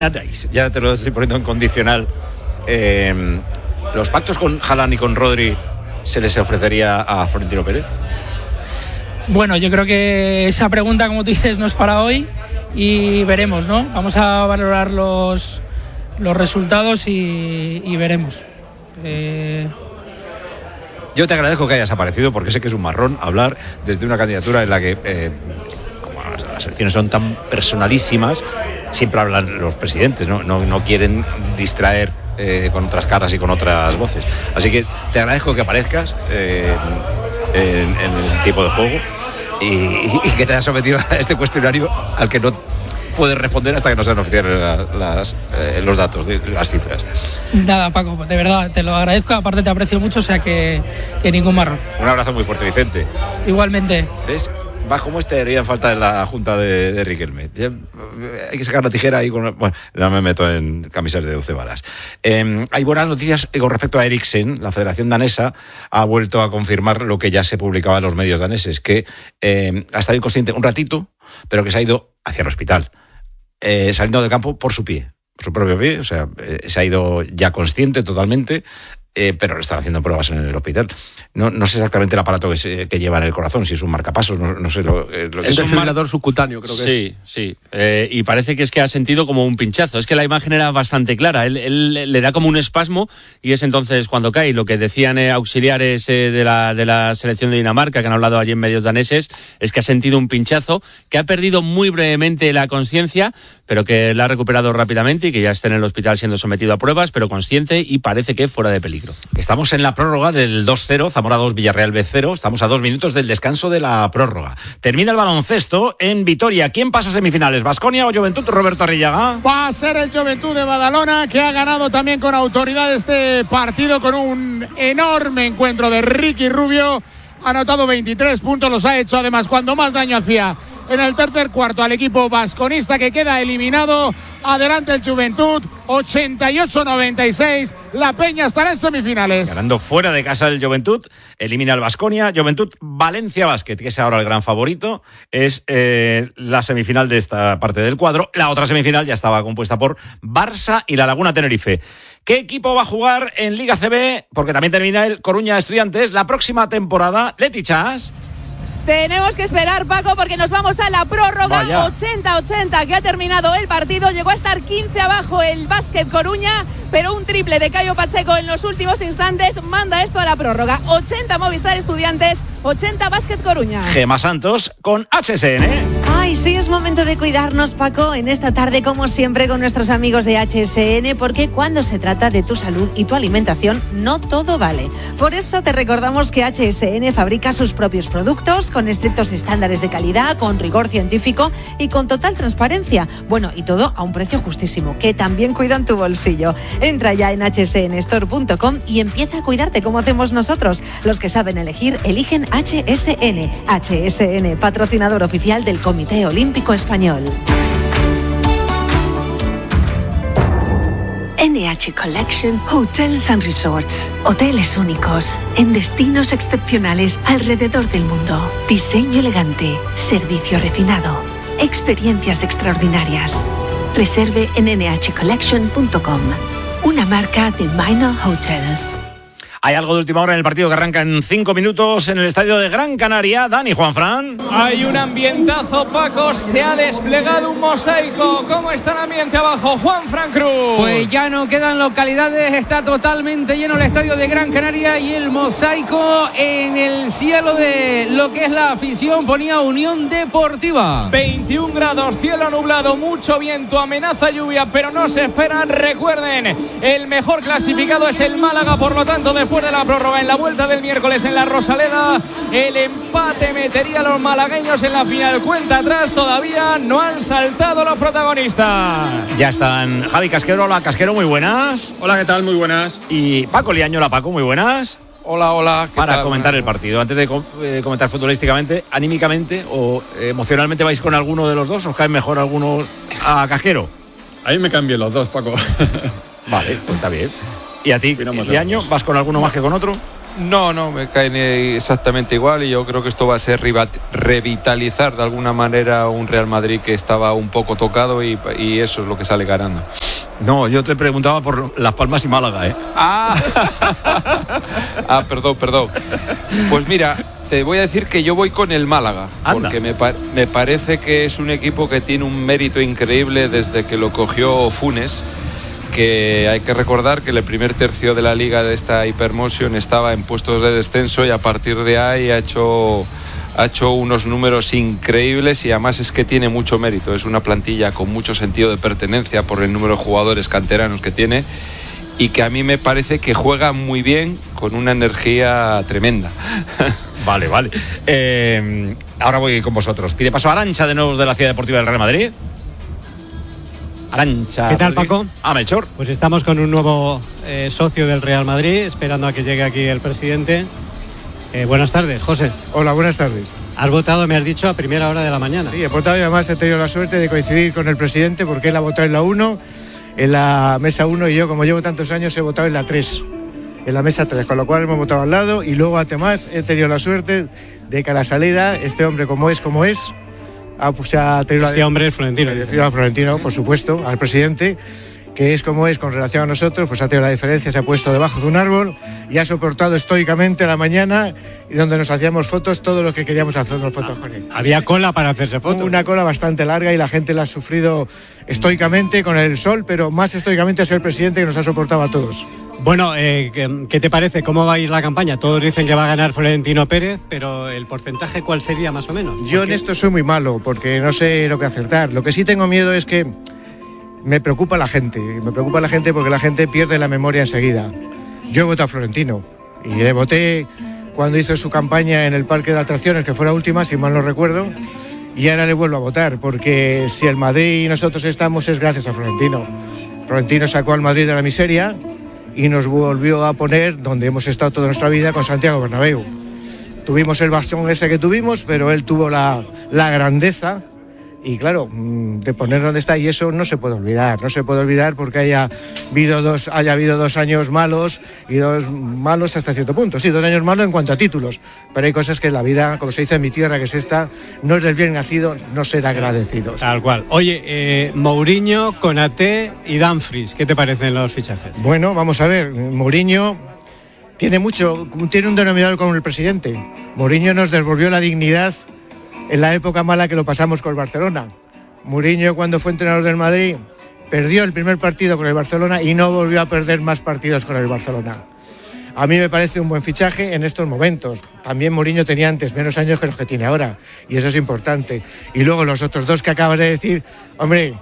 Ya te lo estoy poniendo en condicional. ¿Los pactos con Haaland y con Rodri se les ofrecería a Florentino Pérez? Bueno, yo creo que esa pregunta, como tú dices, no es para hoy y veremos, ¿no? Vamos a valorar los resultados y veremos. Yo te agradezco que hayas aparecido porque sé que es un marrón hablar desde una candidatura en la que, como las elecciones son tan personalísimas, siempre hablan los presidentes, no quieren distraer con otras caras y con otras voces. Así que te agradezco que aparezcas en el tiempo de juego y que te hayas sometido a este cuestionario al que no puedes responder hasta que no sean oficiales los datos, las cifras. Nada, Paco, de verdad, te lo agradezco, aparte te aprecio mucho, o sea que ningún marrón. Un abrazo muy fuerte, Vicente. Igualmente. ¿Ves? Vas como harían falta en la junta de Riquelme. Hay que sacar la tijera ahí bueno, no me meto en camisas de 12 varas. Hay buenas noticias con respecto a Eriksen. La Federación Danesa ha vuelto a confirmar lo que ya se publicaba en los medios daneses, que ha estado inconsciente un ratito, pero que se ha ido hacia el hospital, saliendo del campo por su propio pie, o sea, se ha ido ya consciente totalmente. Pero le están haciendo pruebas en el hospital. No sé exactamente el aparato que lleva en el corazón, si es un marcapasos, no sé es un desfibrilador subcutáneo, creo que sí. Y parece que es que ha sentido como un pinchazo. Es que la imagen era bastante clara. Él le da como un espasmo y es entonces cuando cae. Lo que decían auxiliares de la selección de Dinamarca, que han hablado allí en medios daneses, es que ha sentido un pinchazo, que ha perdido muy brevemente la conciencia, pero que la ha recuperado rápidamente y que ya está en el hospital siendo sometido a pruebas, pero consciente y parece que fuera de peligro. Estamos en la prórroga del 2-0, Zamora 2, Villarreal B0. Estamos a 2 minutos del descanso de la prórroga. Termina el baloncesto en Vitoria. ¿Quién pasa a semifinales? ¿Baskonia o Joventut, Roberto Arrillaga? Va a ser el Joventut de Badalona, que ha ganado también con autoridad este partido con un enorme encuentro de Ricky Rubio. Ha anotado 23 puntos, los ha hecho además cuando más daño hacía en el tercer cuarto al equipo vasconista, que queda eliminado. Adelante el Joventut, 88-96. La Peña estará en semifinales. Ganando fuera de casa el Joventut, elimina al Baskonia. Joventut Valencia Basket, que es ahora el gran favorito, es la semifinal de esta parte del cuadro. La otra semifinal ya estaba compuesta por Barça y La Laguna Tenerife. ¿Qué equipo va a jugar en Liga CB? Porque también termina el Coruña Estudiantes la próxima temporada. Leti Chas. Tenemos que esperar, Paco, porque nos vamos a la prórroga. 80-80 que ha terminado el partido. Llegó a estar 15 abajo el Básquet Coruña, pero un triple de Cayo Pacheco en los últimos instantes manda esto a la prórroga. 80 Movistar Estudiantes, 80 Básquet Coruña. Gema Santos con HSN. Ay, sí, es momento de cuidarnos, Paco, en esta tarde, como siempre, con nuestros amigos de HSN, porque cuando se trata de tu salud y tu alimentación, no todo vale. Por eso te recordamos que HSN fabrica sus propios productos con estrictos estándares de calidad, con rigor científico y con total transparencia. Bueno, y todo a un precio justísimo, que también cuidan tu bolsillo. Entra ya en hsnstore.com y empieza a cuidarte como hacemos nosotros. Los que saben elegir, eligen HSN. HSN, patrocinador oficial del Comité Olímpico Español. NH Collection Hotels and Resorts. Hoteles únicos en destinos excepcionales alrededor del mundo. Diseño elegante, servicio refinado, experiencias extraordinarias. Reserve en nhcollection.com. Una marca de Minor Hotels. Hay algo de última hora en el partido que arranca en 5 minutos en el estadio de Gran Canaria. Dani, Juanfran. Hay un ambientazo, Paco. Se ha desplegado un mosaico. ¿Cómo está el ambiente abajo, Juanfran Cruz? Pues ya no quedan localidades. Está totalmente lleno el estadio de Gran Canaria y el mosaico en el cielo de lo que es la afición ponía Unión Deportiva. 21 grados, cielo nublado, mucho viento, amenaza lluvia, pero no se esperan. Recuerden, el mejor clasificado es el Málaga, por lo tanto, después de la prórroga en la vuelta del miércoles en la Rosaleda, el empate metería a los malagueños en la final. Cuenta atrás, todavía no han saltado los protagonistas. Ya están Javi Casquero. Hola, Casquero, muy buenas. Hola, ¿qué tal? Muy buenas. Y Paco Liaño. Hola, Paco, muy buenas. Hola. Para comentar el partido, antes de comentar futbolísticamente, anímicamente o emocionalmente, ¿vais con alguno de los dos? ¿Os cae mejor alguno a Casquero? A mí me cambian los dos, Paco. Vale, pues está bien. ¿Y a ti, Liaño, vas con alguno más que con otro? No, me caen exactamente igual y yo creo que esto va a ser revitalizar de alguna manera un Real Madrid que estaba un poco tocado y eso es lo que sale ganando. No, yo te preguntaba por Las Palmas y Málaga, ¿eh? Perdón. Pues mira, te voy a decir que yo voy con el Málaga. Anda. Porque me parece que es un equipo que tiene un mérito increíble desde que lo cogió Funes, que hay que recordar que el primer tercio de la liga de esta Hypermotion estaba en puestos de descenso y a partir de ahí ha hecho unos números increíbles y además es que tiene mucho mérito. Es una plantilla con mucho sentido de pertenencia por el número de jugadores canteranos que tiene y que a mí me parece que juega muy bien con una energía tremenda. Vale. Ahora voy con vosotros. Pide paso a Arantxa de nuevo de la Ciudad Deportiva del Real Madrid. Arantxa. ¿Qué tal, Paco? Melchor. Pues estamos con un nuevo socio del Real Madrid, esperando a que llegue aquí el presidente. Buenas tardes, José. Hola, buenas tardes. Has votado, me has dicho, a primera hora de la mañana. Sí, he votado y además he tenido la suerte de coincidir con el presidente porque él ha votado en la 1, en la mesa 1 y yo, como llevo tantos años, he votado en la 3, en la mesa 3, con lo cual hemos votado al lado y luego además he tenido la suerte de que a la salida, este hombre como es, ha tenido este hombre es Florentino. A Florentino, por supuesto, al presidente, que es como es con relación a nosotros, pues ha tenido la diferencia, se ha puesto debajo de un árbol y ha soportado estoicamente la mañana y donde nos hacíamos fotos, todo lo que queríamos hacernos fotos con él. Había cola para hacerse fotos. Una cola bastante larga y la gente la ha sufrido estoicamente con el sol, pero más estoicamente ha sido el presidente que nos ha soportado a todos. Bueno, ¿qué te parece? ¿Cómo va a ir la campaña? Todos dicen que va a ganar Florentino Pérez, pero ¿el porcentaje cuál sería más o menos? Yo en esto soy muy malo porque no sé lo que acertar. Lo que sí tengo miedo es que me preocupa la gente porque la gente pierde la memoria enseguida. Yo he votado a Florentino y voté cuando hizo su campaña en el Parque de Atracciones, que fue la última, si mal no recuerdo, y ahora le vuelvo a votar porque si el Madrid y nosotros estamos es gracias a Florentino. Florentino sacó al Madrid de la miseria y nos volvió a poner donde hemos estado toda nuestra vida, con Santiago Bernabéu. Tuvimos el bastón ese que tuvimos, pero él tuvo la grandeza y claro, de poner donde está, y eso no se puede olvidar porque haya habido 2 años malos y 2 malos hasta cierto punto. Sí, 2 años malos en cuanto a títulos, pero hay cosas que en la vida, como se dice en mi tierra, que es esta, no es del bien nacido no ser agradecidos. Tal cual. Oye, Mourinho, Konaté y Dumfries, ¿qué te parecen los fichajes? Bueno, vamos a ver, Mourinho tiene un denominador con el presidente. Mourinho nos devolvió la dignidad en la época mala que lo pasamos con el Barcelona. Mourinho, cuando fue entrenador del Madrid, perdió el primer partido con el Barcelona y no volvió a perder más partidos con el Barcelona. A mí me parece un buen fichaje en estos momentos. También Mourinho tenía antes menos años que los que tiene ahora, y eso es importante. Y luego los otros dos que acabas de decir, hombre,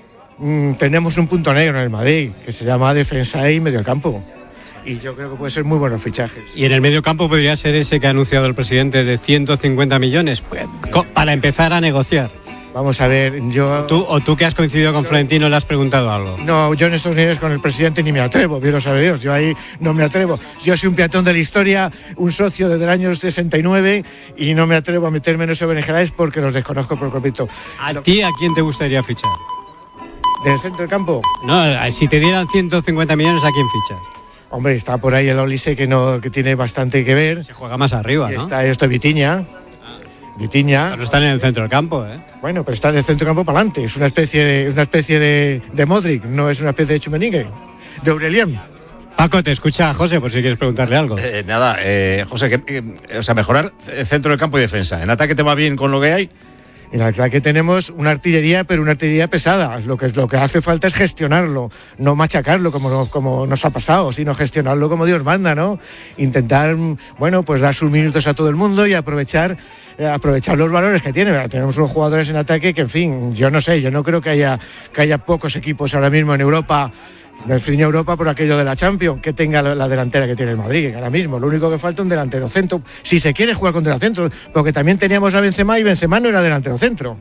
tenemos un punto negro en el Madrid, que se llama defensa y mediocampo. Y yo creo que puede ser muy buenos fichajes. Y en el medio campo podría ser ese que ha anunciado el presidente de 150 millones para empezar a negociar. Vamos a ver, ¿Tú que has coincidido con Florentino le has preguntado algo? No, yo en esos niveles con el presidente ni me atrevo, bien lo sabe Dios, yo ahí no me atrevo. Yo soy un peatón de la historia, un socio desde el año 69 y no me atrevo a meterme en esos berenjenales porque los desconozco por completo. ¿A quién te gustaría fichar? ¿Del centro del campo? No, si te dieran 150 millones, ¿a quién fichas? Hombre, está por ahí el Olise que tiene bastante que ver. Se juega más arriba, ¿no? Está esto Vitinha. Pero están en el centro del campo, ¿eh? Bueno, pero está del centro del campo para adelante. Es una especie de Modric, no es una especie de Chumenigue, de Aurelien. Paco, te escucha José, por si quieres preguntarle algo. José, mejorar el centro del campo y defensa. ¿En ataque te va bien con lo que hay? En el ataque tenemos una artillería, pero una artillería pesada. Lo que hace falta es gestionarlo, no machacarlo como nos ha pasado, sino gestionarlo como Dios manda, ¿no? Intentar, pues dar sus minutos a todo el mundo y aprovechar los valores que tiene. Tenemos unos jugadores en ataque que, en fin, yo no creo que haya pocos equipos ahora mismo en Europa. Define Europa por aquello de la Champions, que tenga la delantera que tiene el Madrid ahora mismo. Lo único que falta es un delantero centro, si se quiere jugar con delantero centro, porque también teníamos a Benzema y Benzema no era delantero centro.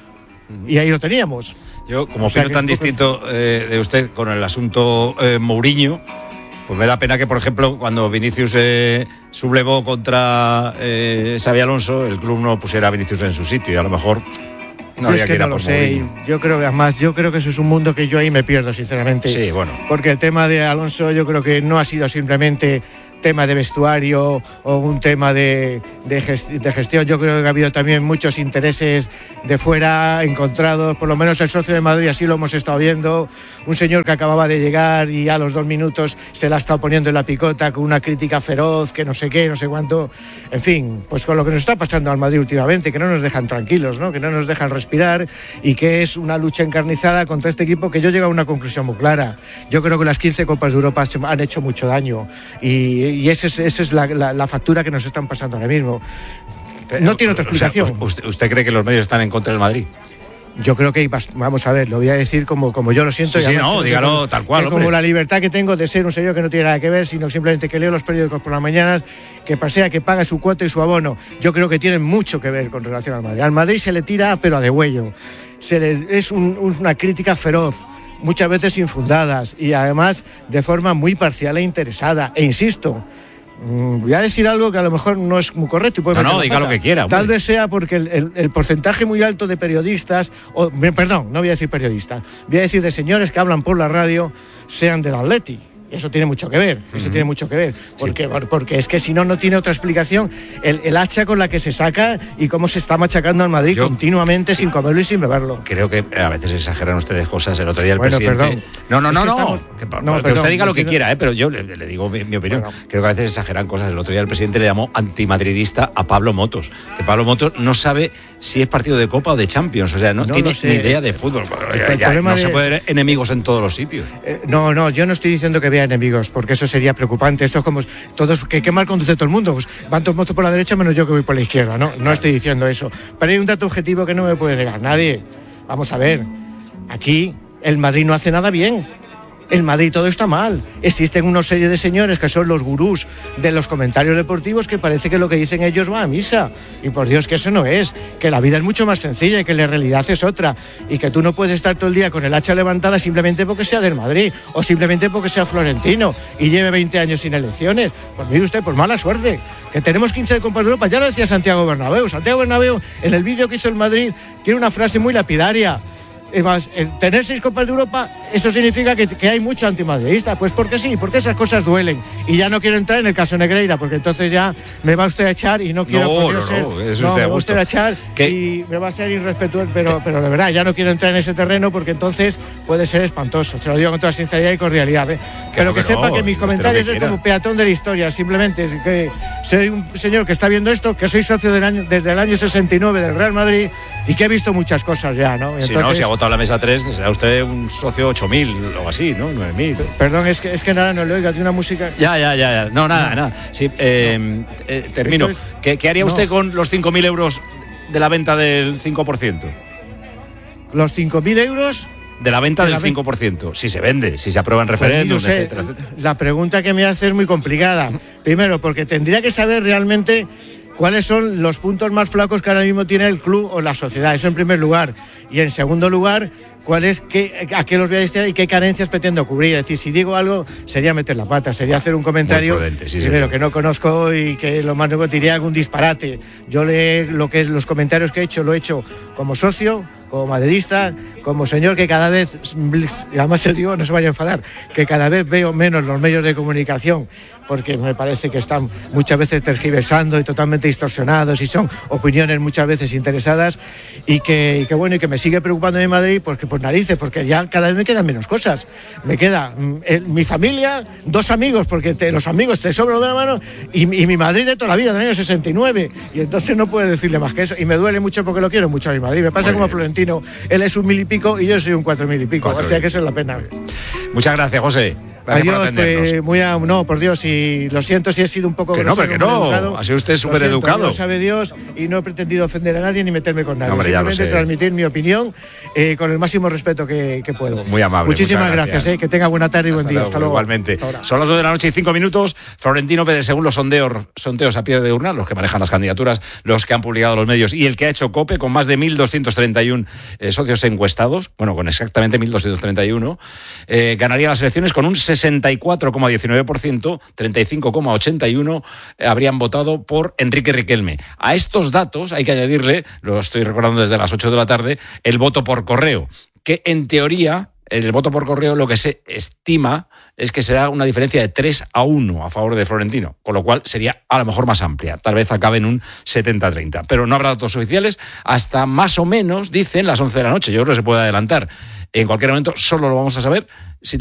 Y ahí lo teníamos. Yo, como opino tan distinto de usted con el asunto Mourinho, pues me da pena que, por ejemplo, cuando Vinicius sublevó contra Xabi Alonso, el club no pusiera a Vinicius en su sitio y a lo mejor no había que ir a por Mourinho. Yo creo que eso es un mundo que yo ahí me pierdo, sinceramente. Sí, bueno. Porque el tema de Alonso yo creo que no ha sido simplemente tema de vestuario o un tema de gestión. Yo creo que ha habido también muchos intereses de fuera encontrados, por lo menos el socio de Madrid así lo hemos estado viendo, un señor que acababa de llegar y a los 2 minutos se la ha estado poniendo en la picota con una crítica feroz, que no sé qué, no sé cuánto, en fin, pues con lo que nos está pasando al Madrid últimamente, que no nos dejan tranquilos, ¿no? Que no nos dejan respirar y que es una lucha encarnizada contra este equipo, que yo llego a una conclusión muy clara. Yo creo que las 15 Copas de Europa han hecho mucho daño y esa es la factura que nos están pasando ahora mismo. No tiene otra explicación. O sea, ¿usted cree que los medios están en contra del Madrid? Yo creo que, vamos a ver, lo voy a decir como yo lo siento. Sí, no, dígalo tal cual, como la libertad que tengo de ser un señor que no tiene nada que ver, sino simplemente que leo los periódicos por las mañanas, que pasea, que paga su cuota y su abono. Yo creo que tienen mucho que ver con relación al Madrid. Al Madrid se le tira, pero a degüello. Es una crítica feroz, muchas veces infundadas y además de forma muy parcial e interesada. E insisto, voy a decir algo que a lo mejor no es muy correcto. Y no, diga lo que quiera. Tal vez sea porque el porcentaje muy alto de periodistas, perdón, no voy a decir periodistas, voy a decir de señores que hablan por la radio, sean del Atleti. Eso tiene mucho que ver, tiene mucho que ver, porque es que si no tiene otra explicación el hacha con la que se saca y cómo se está machacando al Madrid continuamente sin comerlo y sin beberlo. Creo que a veces exageran ustedes cosas. El otro día el presidente... Perdón. Que usted diga lo que quiera, pero yo le digo mi opinión. Bueno. Creo que a veces exageran cosas. El otro día el presidente le llamó antimadridista a Pablo Motos, que Pablo Motos no sabe si es partido de Copa o de Champions, o sea, no tiene ni idea de fútbol. Se puede ver enemigos en todos los sitios. No, yo no estoy diciendo que vea enemigos, porque eso sería preocupante. Esto es como todos, que mal conduce todo el mundo, pues van todos motos por la derecha menos yo que voy por la izquierda. No estoy diciendo eso, pero hay un dato objetivo que no me puede negar nadie. Vamos a ver, aquí el Madrid no hace nada bien. El Madrid todo está mal. Existen una serie de señores que son los gurús de los comentarios deportivos que parece que lo que dicen ellos va a misa. Y por Dios que eso no es. Que la vida es mucho más sencilla y que la realidad es otra. Y que tú no puedes estar todo el día con el hacha levantada simplemente porque sea del Madrid o simplemente porque sea florentino y lleve 20 años sin elecciones. Pues mire usted, por mala suerte. Que tenemos 15 de Copas de Europa. Ya lo decía Santiago Bernabéu. Santiago Bernabéu, en el vídeo que hizo el Madrid, tiene una frase muy lapidaria. Además, tener 6 Copas de Europa, eso significa que hay mucho antimadridista. Pues porque sí, porque esas cosas duelen. Y ya no quiero entrar en el caso Negreira, porque entonces ya me va usted a echar y no quiero me va usted a echar y me va a ser irrespetuoso, pero de verdad, ya no quiero entrar en ese terreno porque entonces puede ser espantoso. Se lo digo con toda sinceridad y cordialidad. Pero que sepa que mis comentarios es como peatón de la historia, simplemente que soy un señor que está viendo esto, que soy socio desde el año 69 del Real Madrid y que he visto muchas cosas ya, ¿no? Entonces, si no, si ha votado la mesa 3, será usted un socio 8.000 o así, ¿no? 9.000. Perdón, es que nada, no le oiga, tiene una música... Ya. No, nada. Sí, termino. ¿Qué haría usted con los 5.000 euros de la venta del 5%? ¿Los 5.000 euros? De la venta del 5%, si se vende, si se aprueba en referéndum, etcétera. La pregunta que me hace es muy complicada. Primero, porque tendría que saber realmente cuáles son los puntos más flacos que ahora mismo tiene el club o la sociedad. Eso en primer lugar. Y en segundo lugar, a qué los voy a destinar y qué carencias pretendo cubrir. Es decir, si digo algo, sería meter la pata, sería hacer un comentario primero que no conozco y que lo más nuevo diría algún disparate. Yo los comentarios que he hecho, lo he hecho como socio, como madridista, como señor que cada vez, y además te digo, no se vaya a enfadar, que cada vez veo menos los medios de comunicación, porque me parece que están muchas veces tergiversando y totalmente distorsionados y son opiniones muchas veces interesadas y que me sigue preocupando en Madrid porque pues narices, porque ya cada vez me quedan menos cosas. Me queda mi familia, 2 amigos, porque los amigos te sobran de la mano, y mi Madrid de toda la vida, del año 69, y entonces no puedo decirle más que eso, y me duele mucho porque lo quiero mucho a mi Madrid. Me pasa como a Florentino, él es 1.000 y pico y yo soy un 4.000 y pico, o sea que esa es la pena. Muchas gracias, José. Gracias. Adiós, pues, no, por Dios, y lo siento si he sido un poco... Que no, porque no, ha sido usted súper educado. Lo sabe Dios, y no he pretendido ofender a nadie ni meterme con nadie. No, simplemente transmitir mi opinión con el máximo respeto que puedo. Muy amable. Muchísimas gracias. Que tenga buena tarde y buen día. Hasta luego. Igualmente. Son las 9:05 p.m. Florentino Pérez, según los sondeos a pie de urna, los que manejan las candidaturas, los que han publicado los medios y el que ha hecho COPE, con más de 1.231 socios encuestados, bueno, con exactamente 1.231, ganaría las elecciones con un 64,19%, 35,81% habrían votado por Enrique Riquelme. A estos datos hay que añadirle, lo estoy recordando desde las 8 de la tarde, el voto por correo, que en teoría En el voto por correo lo que se estima es que será una diferencia de 3-1 a favor de Florentino, con lo cual sería a lo mejor más amplia. Tal vez acabe en un 70-30. Pero no habrá datos oficiales hasta más o menos, dicen, las 11 de la noche. Yo creo que se puede adelantar. En cualquier momento solo lo vamos a saber si